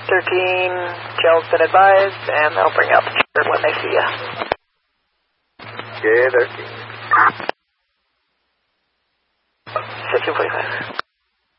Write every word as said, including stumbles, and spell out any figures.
thirteen, Kel's been advised, and they'll bring out the chart when they see you. Okay, thirteen. sixteen forty-five.